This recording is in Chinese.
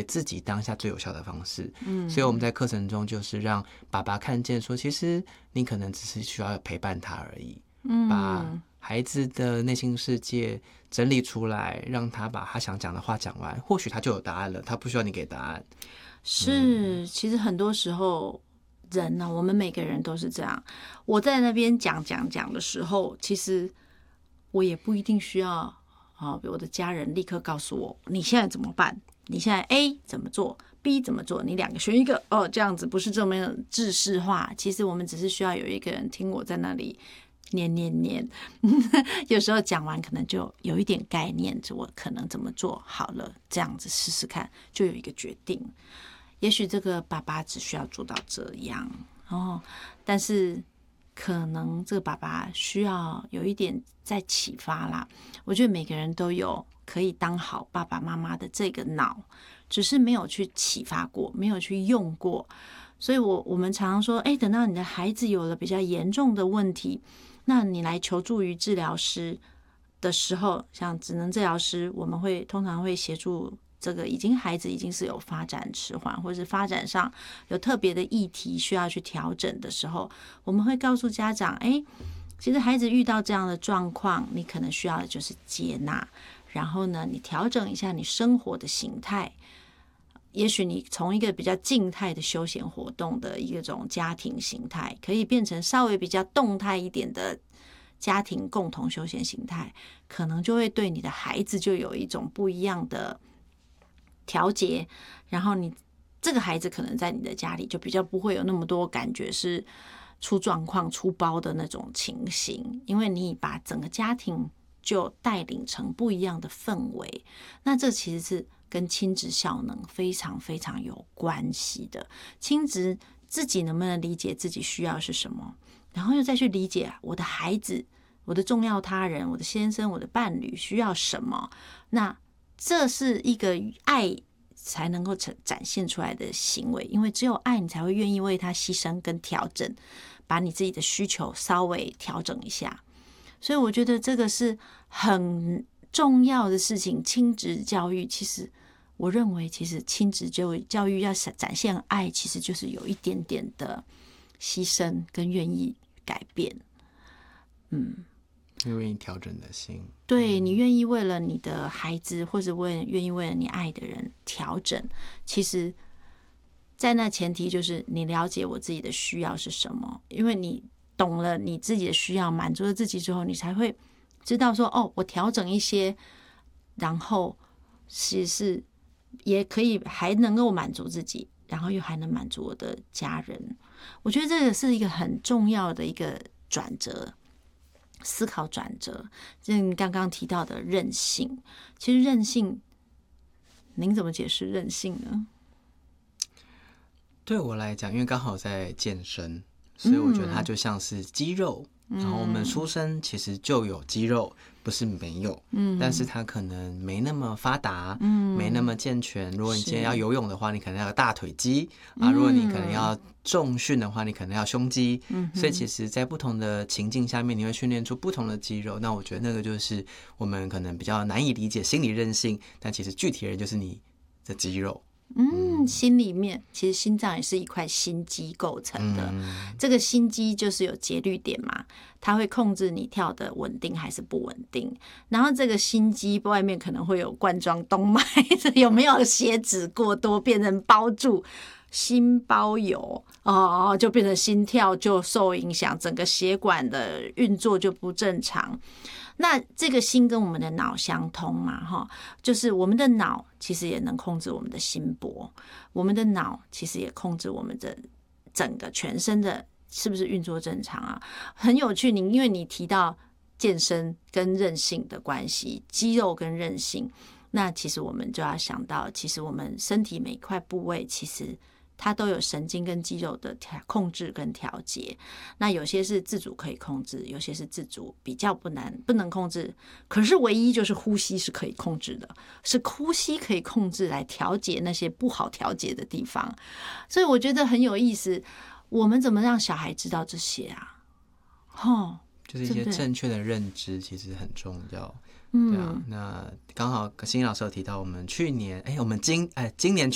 自己当下最有效的方式。所以我们在课程中就是让爸爸看见说，其实你可能只是需要陪伴他而已，把孩子的内心世界整理出来，让他把他想讲的话讲完，或许他就有答案了，他不需要你给答案。 是，其实很多时候人呢，我们每个人都是这样。我在那边讲的时候，其实我也不一定需要我的家人立刻告诉我你现在怎么办，你现在 A 怎么做 B 怎么做，你两个选一个这样子不是这么制式化。其实我们只是需要有一个人听我在那里念有时候讲完可能就有一点概念，我可能怎么做好了，这样子试试看就有一个决定。也许这个爸爸只需要做到这样但是可能这个爸爸需要有一点再启发啦。我觉得每个人都有可以当好爸爸妈妈的这个脑，只是没有去启发过，没有去用过。所以我们常常说，等到你的孩子有了比较严重的问题，那你来求助于治疗师的时候，像职能治疗师，我们通常会协助这个孩子已经是有发展迟缓，或者是发展上有特别的议题需要去调整的时候，我们会告诉家长，其实孩子遇到这样的状况，你可能需要的就是接纳，然后呢，你调整一下你生活的形态。也许你从一个比较静态的休闲活动的一种家庭形态，可以变成稍微比较动态一点的家庭共同休闲形态，可能就会对你的孩子就有一种不一样的调节，然后你这个孩子可能在你的家里就比较不会有那么多感觉是出状况出包的那种情形，因为你把整个家庭就带领成不一样的氛围。那这其实是跟亲职效能非常非常有关系的。亲职自己能不能理解自己需要是什么，然后又再去理解我的孩子、我的重要他人、我的先生、我的伴侣需要什么，那这是一个爱才能够展现出来的行为，因为只有爱你才会愿意为他牺牲跟调整，把你自己的需求稍微调整一下。所以我觉得这个是很重要的事情。亲职教育其实我认为其实亲职教育要展现爱，其实就是有一点点的牺牲跟愿意改变。 愿意调整的心， 对，你愿意为了你的孩子，或者愿意为了你爱的人调整，其实在那前提就是你了解我自己的需要是什么，因为你懂了你自己的需要，满足了自己之后，你才会知道说我调整一些，然后其实是也可以还能够满足自己，然后又还能满足我的家人。我觉得这个是一个很重要的一个转折，思考转折。像刚刚提到的韧性，其实韧性，您怎么解释韧性呢？ 对我来讲，因为刚好在健身，所以我觉得它就像是肌肉。然后我们出生其实就有肌肉，不是没有，但是它可能没那么发达，没那么健全。如果你今天要游泳的话，你可能要有大腿肌如果你可能要重训的话，你可能要胸肌。所以其实在不同的情境下面，你会训练出不同的肌肉。那我觉得那个就是我们可能比较难以理解心理韧性，但其实具体而言就是你的肌肉。 心里面其实心脏也是一块心肌构成的，这个心肌就是有节律点嘛，它会控制你跳的稳定还是不稳定。然后这个心肌外面可能会有冠状动脉，有没有血脂过多变成包住，心包油就变成心跳就受影响，整个血管的运作就不正常。那这个心跟我们的脑相通嘛，就是我们的脑其实也能控制我们的心搏，我们的脑其实也控制我们的整个全身的是不是运作正常啊？很有趣，因为你提到健身跟韧性的关系，肌肉跟韧性，那其实我们就要想到，其实我们身体每一块部位其实它都有神经跟肌肉的控制跟调节，那有些是自主可以控制，有些是自主比较不能控制，可是唯一就是呼吸是可以控制的，是呼吸可以控制来调节那些不好调节的地方。所以我觉得很有意思，我们怎么让小孩知道这些啊？ 就是一些正确的认知其实很重要。对啊，那刚好欣欣老师有提到我们去年，我们今年